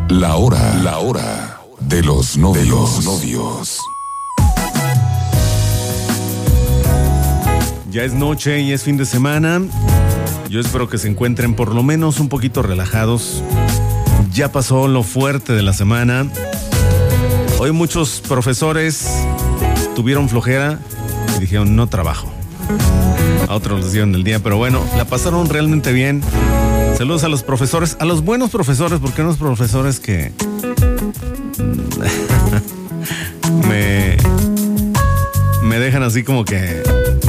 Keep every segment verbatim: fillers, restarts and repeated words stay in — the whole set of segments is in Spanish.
La hora, la hora de los novios. De los novios. Ya es noche y es fin de semana. Yo espero que se encuentren por lo menos un poquito relajados. Ya pasó lo fuerte de la semana. Hoy muchos profesores tuvieron flojera y dijeron no trabajo. A otros les dieron el día, pero bueno, la pasaron realmente bien. Saludos a los profesores, a los buenos profesores, porque hay unos profesores que me, me dejan así como que...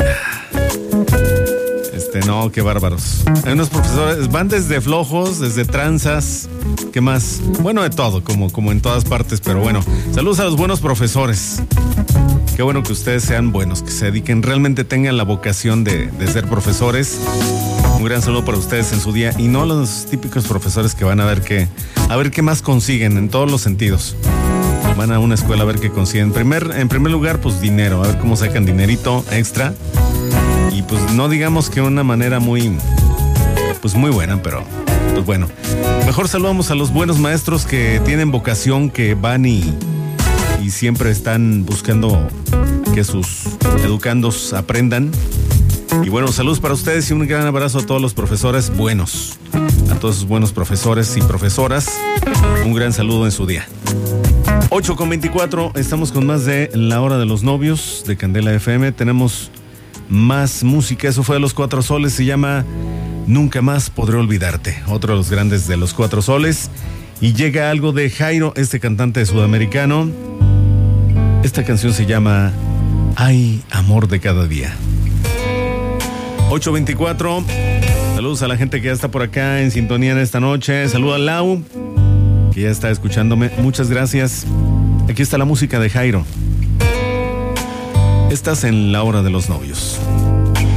Este, no, qué bárbaros. Hay unos profesores, van desde flojos, desde tranzas, ¿qué más? Bueno, de todo, como, como en todas partes, pero bueno. Saludos a los buenos profesores. Qué bueno que ustedes sean buenos, que se dediquen, realmente tengan la vocación de, de ser profesores. Un gran saludo para ustedes en su día y no los típicos profesores que van a ver qué, a ver qué más consiguen en todos los sentidos. Van a una escuela a ver qué consiguen. Primer, en primer lugar, pues dinero, a ver cómo sacan dinerito extra. Y pues no digamos que una manera muy, pues muy buena, pero pues bueno. Mejor saludamos a los buenos maestros que tienen vocación, que van y, y siempre están buscando que sus educandos aprendan. Y bueno, saludos para ustedes y un gran abrazo a todos los profesores buenos, a todos esos buenos profesores y profesoras. Un gran saludo en su día. ocho con veinticuatro, estamos con más de La Hora de los Novios de Candela F M. Tenemos más música, eso fue de Los Cuatro Soles, se llama Nunca Más Podré Olvidarte, otro de los grandes de Los Cuatro Soles. Y llega algo de Jairo, este cantante sudamericano. Esta canción se llama Ay, Amor de Cada Día. ocho veinticuatro, saludos a la gente que ya está por acá en sintonía en esta noche. Saludo a Lau, que ya está escuchándome, muchas gracias. Aquí está la música de Jairo. Estás en La Hora de los Novios.